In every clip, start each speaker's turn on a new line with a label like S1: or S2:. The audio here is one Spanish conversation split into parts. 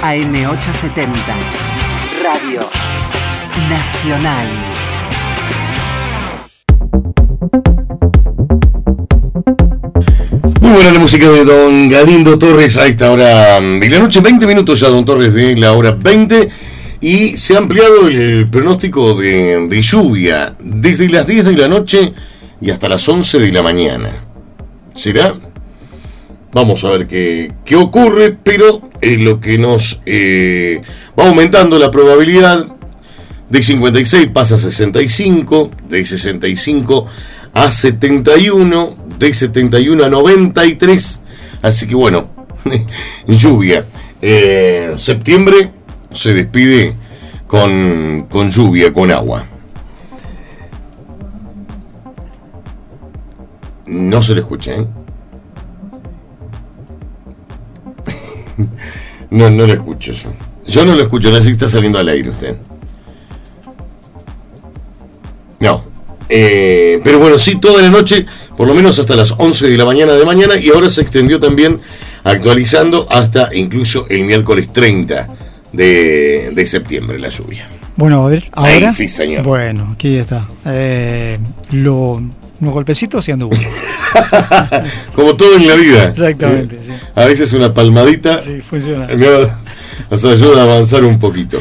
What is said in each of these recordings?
S1: AM870, Radio Nacional.
S2: Muy buena la música de don Galindo Torres a esta hora de la noche, 20 minutos ya, don Torres, de la hora 20, y se ha ampliado el pronóstico de lluvia desde las 10 de la noche y hasta las 11 de la mañana. ¿Será? Vamos a ver qué ocurre, pero lo que nos va aumentando la probabilidad. De 56 pasa a 65, de 65 a 71, de 71 a 93, así que bueno, lluvia. Septiembre se despide con lluvia, con agua. No se le escucha, ¿eh? No lo escucho yo. Yo no lo escucho, no sé si está saliendo al aire usted. No. Pero bueno, sí, toda la noche, por lo menos hasta las 11 de la mañana, y ahora se extendió también, actualizando, hasta incluso el miércoles 30 de septiembre la lluvia.
S3: Bueno, a ver, ahora.
S2: Ahí, sí, señor.
S3: Bueno, aquí está. Unos golpecitos y anduvo.
S2: Como todo en la vida.
S3: Exactamente, sí.
S2: A veces una palmadita.
S3: Sí, funciona.
S2: Nos ayuda a avanzar un poquito.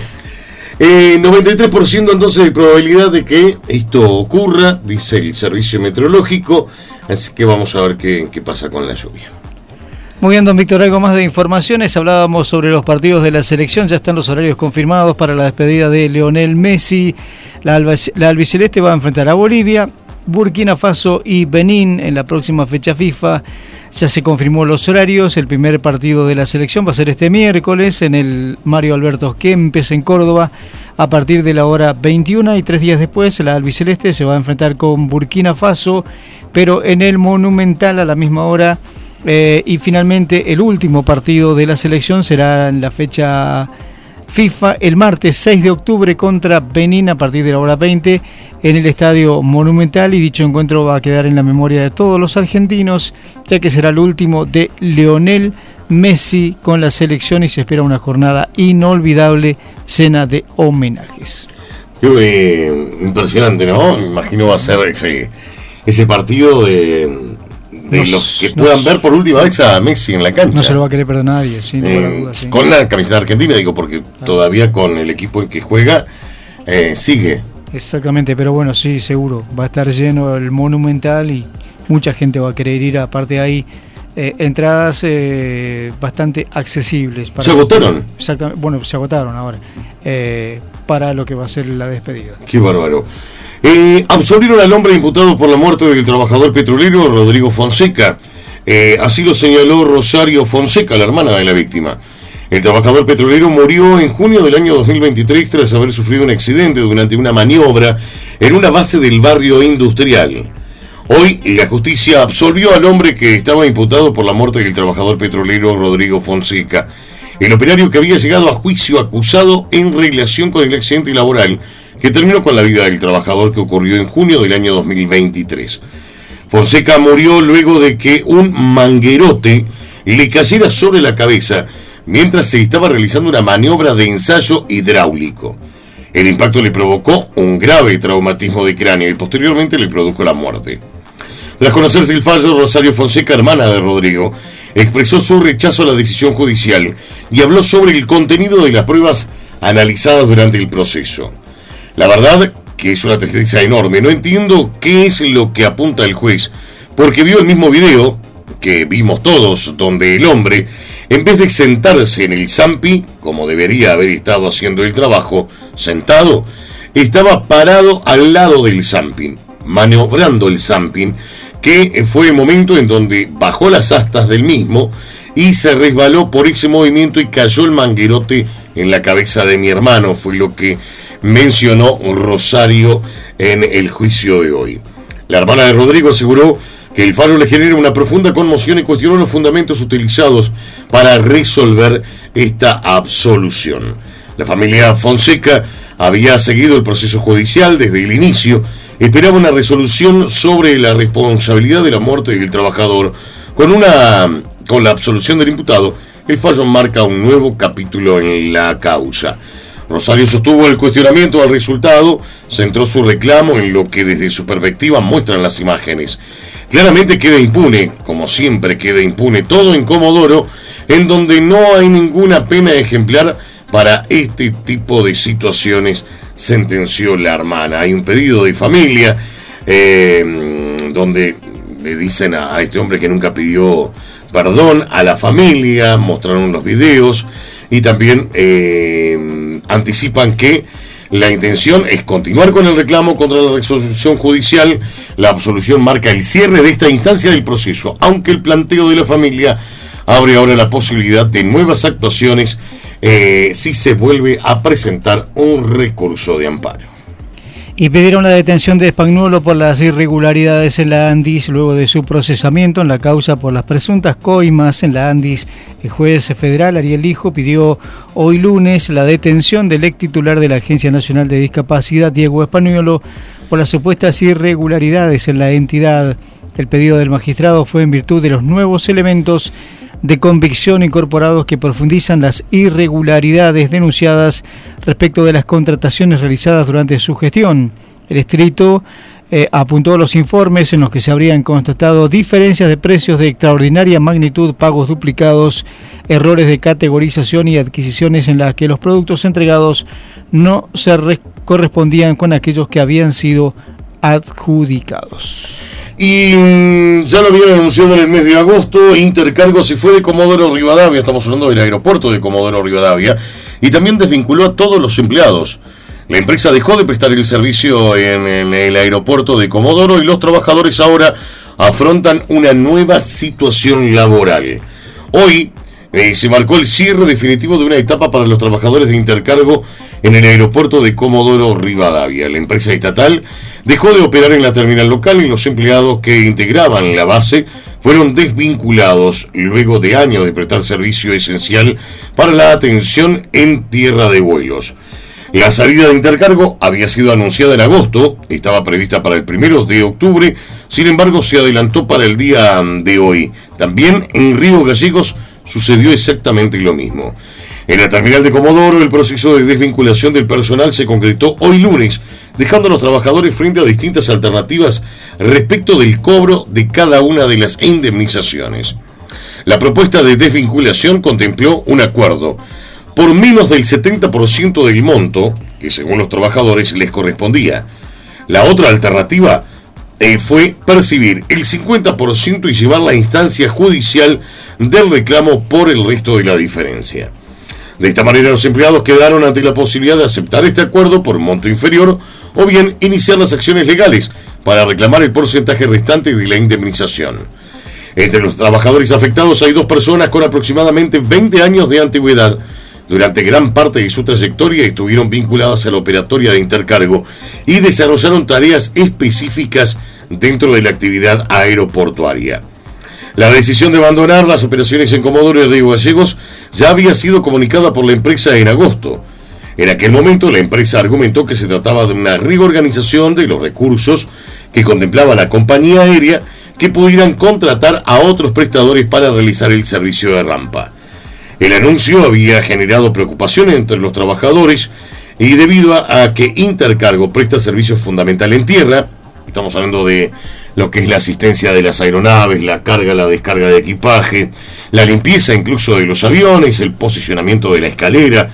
S2: 93% entonces de probabilidad de que esto ocurra, dice el servicio meteorológico. Así que vamos a ver qué pasa con la lluvia.
S3: Muy bien, don Víctor, algo más de informaciones. Hablábamos sobre los partidos de la selección. Ya están los horarios confirmados para la despedida de Lionel Messi. La albiceleste va a enfrentar a Bolivia, Burkina Faso y Benín en la próxima fecha FIFA. Ya se confirmó los horarios. El primer partido de la selección va a ser este miércoles en el Mario Alberto Kempes en Córdoba a partir de la hora 21, y 3 días después la albiceleste se va a enfrentar con Burkina Faso, pero en el Monumental a la misma hora. Y finalmente el último partido de la selección será en la fecha FIFA el martes 6 de octubre contra Benín a partir de la hora 20 en el Estadio Monumental, y dicho encuentro va a quedar en la memoria de todos los argentinos, ya que será el último de Lionel Messi con la selección, y se espera una jornada inolvidable llena de homenajes.
S2: Impresionante, ¿no? Me imagino va a ser ese partido de los que puedan ver por última vez a Messi en la cancha.
S3: No se lo va a querer perder nadie, sin duda, sí.
S2: Con la camiseta argentina, digo, porque todavía con el equipo en que juega sigue.
S3: Exactamente, pero bueno, sí, seguro. Va a estar lleno el Monumental y mucha gente va a querer ir. Aparte hay entradas bastante accesibles.
S2: ¿Se agotaron?
S3: Exactamente, bueno, se agotaron ahora. Para lo que va a ser la despedida.
S2: Qué bárbaro. Absolvieron al hombre imputado por la muerte del trabajador petrolero Rodrigo Fonseca. Así lo señaló Rosario Fonseca, la hermana de la víctima. El trabajador petrolero murió en junio del año 2023 tras haber sufrido un accidente durante una maniobra en una base del barrio industrial. Hoy la justicia absolvió al hombre que estaba imputado por la muerte del trabajador petrolero Rodrigo Fonseca, el operario que había llegado a juicio acusado en relación con el accidente laboral que terminó con la vida del trabajador, que ocurrió en junio del año 2023. Fonseca murió luego de que un manguerote le cayera sobre la cabeza mientras se estaba realizando una maniobra de ensayo hidráulico. El impacto le provocó un grave traumatismo de cráneo y posteriormente le produjo la muerte. Tras conocerse el fallo, Rosario Fonseca, hermana de Rodrigo, expresó su rechazo a la decisión judicial y habló sobre el contenido de las pruebas analizadas durante el proceso. La verdad que es una tristeza enorme. No entiendo qué es lo que apunta el juez, porque vio el mismo video que vimos todos, donde el hombre, en vez de sentarse en el zampi, como debería haber estado haciendo el trabajo, sentado, estaba parado al lado del zamping, maniobrando el zamping, que fue el momento en donde bajó las astas del mismo y se resbaló por ese movimiento y cayó el manguerote en la cabeza de mi hermano, fue lo que mencionó Rosario en el juicio de hoy. La hermana de Rodrigo aseguró que el fallo le genera una profunda conmoción y cuestionó los fundamentos utilizados para resolver esta absolución. La familia Fonseca había seguido el proceso judicial desde el inicio, esperaba una resolución sobre la responsabilidad de la muerte del trabajador con la absolución del imputado el fallo marca un nuevo capítulo en la causa. Rosario sostuvo el cuestionamiento al resultado, centró su reclamo en lo que desde su perspectiva muestran las imágenes. Claramente queda impune, como siempre queda impune todo en Comodoro, en donde no hay ninguna pena ejemplar para este tipo de situaciones, sentenció la hermana. Hay un pedido de familia donde le dicen a este hombre que nunca pidió perdón a la familia, mostraron los videos y también anticipan que la intención es continuar con el reclamo contra la resolución judicial. La absolución marca el cierre de esta instancia del proceso, aunque el planteo de la familia abre ahora la posibilidad de nuevas actuaciones si se vuelve a presentar un recurso de amparo.
S3: Y pidieron la detención de Spagnuolo por las irregularidades en la Andis luego de su procesamiento en la causa por las presuntas coimas en la Andis. El juez federal Ariel Lijo pidió hoy lunes la detención del ex titular de la Agencia Nacional de Discapacidad, Diego Spagnuolo, por las supuestas irregularidades en la entidad. El pedido del magistrado fue en virtud de los nuevos elementos de convicción incorporados que profundizan las irregularidades denunciadas respecto de las contrataciones realizadas durante su gestión. El escrito apuntó a los informes en los que se habrían constatado diferencias de precios de extraordinaria magnitud, pagos duplicados, errores de categorización y adquisiciones en las que los productos entregados no se correspondían con aquellos que habían sido adjudicados.
S2: Y ya lo habían anunciado en el mes de agosto, Intercargo se fue de Comodoro Rivadavia, estamos hablando del aeropuerto de Comodoro Rivadavia, y también desvinculó a todos los empleados. La empresa dejó de prestar el servicio en el aeropuerto de Comodoro y los trabajadores ahora afrontan una nueva situación laboral. Hoy se marcó el cierre definitivo de una etapa para los trabajadores de Intercargo en el aeropuerto de Comodoro Rivadavia. La empresa estatal dejó de operar en la terminal local y los empleados que integraban la base fueron desvinculados luego de años de prestar servicio esencial para la atención en tierra de vuelos. La salida de Intercargo había sido anunciada en agosto, estaba prevista para el 1 de octubre, sin embargo se adelantó para el día de hoy. También en Río Gallegos sucedió exactamente lo mismo. En la terminal de Comodoro, el proceso de desvinculación del personal se concretó hoy lunes, dejando a los trabajadores frente a distintas alternativas respecto del cobro de cada una de las indemnizaciones. La propuesta de desvinculación contempló un acuerdo por menos del 70% del monto que según los trabajadores les correspondía. La otra alternativa fue percibir el 50% y llevar la instancia judicial del reclamo por el resto de la diferencia. De esta manera los empleados quedaron ante la posibilidad de aceptar este acuerdo por un monto inferior o bien iniciar las acciones legales para reclamar el porcentaje restante de la indemnización. Entre los trabajadores afectados hay 2 personas con aproximadamente 20 años de antigüedad. Durante gran parte de su trayectoria estuvieron vinculadas a la operatoria de Intercargo y desarrollaron tareas específicas dentro de la actividad aeroportuaria. La decisión de abandonar las operaciones en Comodoro y Río Gallegos ya había sido comunicada por la empresa en agosto. En aquel momento la empresa argumentó que se trataba de una reorganización de los recursos que contemplaba la compañía aérea que pudieran contratar a otros prestadores para realizar el servicio de rampa. El anuncio había generado preocupación entre los trabajadores y debido a que Intercargo presta servicios fundamentales en tierra, estamos hablando de lo que es la asistencia de las aeronaves, la carga, la descarga de equipaje, la limpieza incluso de los aviones, el posicionamiento de la escalera,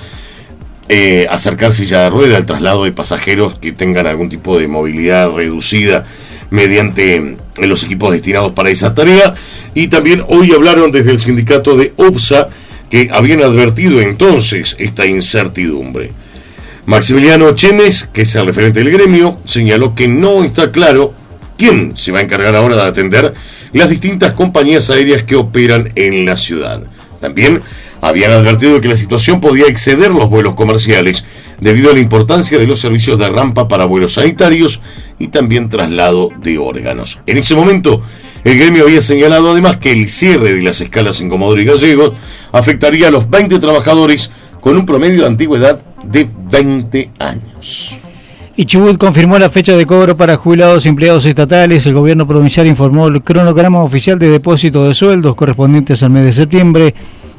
S2: acercar silla de rueda, el traslado de pasajeros que tengan algún tipo de movilidad reducida mediante los equipos destinados para esa tarea. Y también hoy hablaron desde el sindicato de UPSA que habían advertido entonces esta incertidumbre. Maximiliano Chemes, que es el referente del gremio, señaló que no está claro quién se va a encargar ahora de atender las distintas compañías aéreas que operan en la ciudad. También habían advertido que la situación podía exceder los vuelos comerciales debido a la importancia de los servicios de rampa para vuelos sanitarios y también traslado de órganos. En ese momento, el gremio había señalado además que el cierre de las escalas en Comodoro y Gallegos afectaría a los 20 trabajadores con un promedio de antigüedad de 20 años.
S3: Y Chubut confirmó la fecha de cobro para jubilados y empleados estatales. El gobierno provincial informó el cronograma oficial de depósito de sueldos correspondientes al mes de septiembre.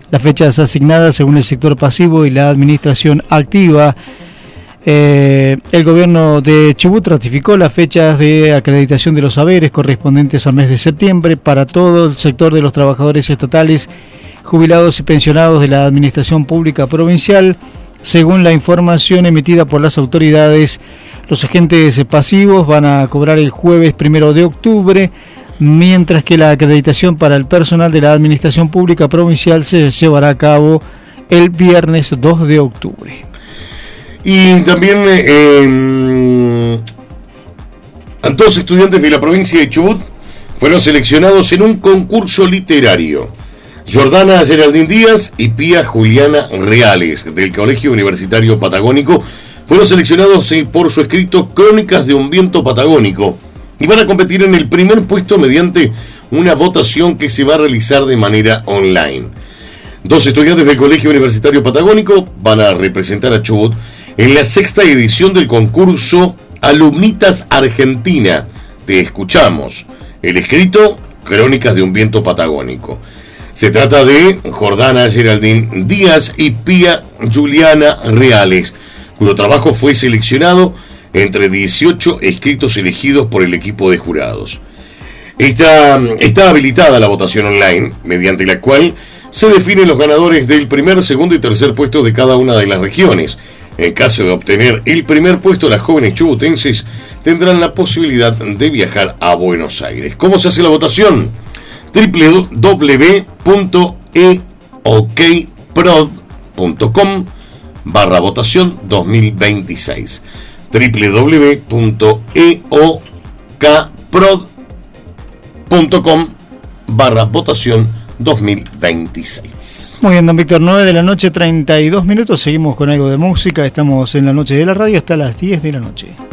S3: Las fechas asignadas según el sector pasivo y la administración activa. El gobierno de Chubut ratificó las fechas de acreditación de los haberes correspondientes al mes de septiembre para todo el sector de los trabajadores estatales, jubilados y pensionados de la administración pública provincial. Según la información emitida por las autoridades, los agentes pasivos van a cobrar el jueves 1 de octubre, mientras que la acreditación para el personal de la administración pública provincial se llevará a cabo el viernes 2 de octubre.
S2: Y también dos estudiantes de la provincia de Chubut fueron seleccionados en un concurso literario. Jordana Geraldine Díaz y Pía Juliana Reales, del Colegio Universitario Patagónico, fueron seleccionados por su escrito Crónicas de un viento patagónico y van a competir en el primer puesto mediante una votación que se va a realizar de manera online. Dos estudiantes del Colegio Universitario Patagónico van a representar a Chubut en la 6ª edición del concurso Alumnitas Argentina. Te escuchamos. El escrito Crónicas de un viento patagónico. Se trata de Jordana Geraldine Díaz y Pía Juliana Reales, cuyo trabajo fue seleccionado entre 18 escritos elegidos por el equipo de jurados. Está habilitada la votación online, mediante la cual se definen los ganadores del primer, segundo y tercer puesto de cada una de las regiones. En caso de obtener el primer puesto, las jóvenes chubutenses tendrán la posibilidad de viajar a Buenos Aires. ¿Cómo se hace la votación? www.eokprod.com/votación 2026. www.eokprod.com/votación 2026.
S3: Muy bien, don Víctor, 9 de la noche, 32 minutos. Seguimos con algo de música. Estamos en la noche de la radio hasta las 10 de la noche.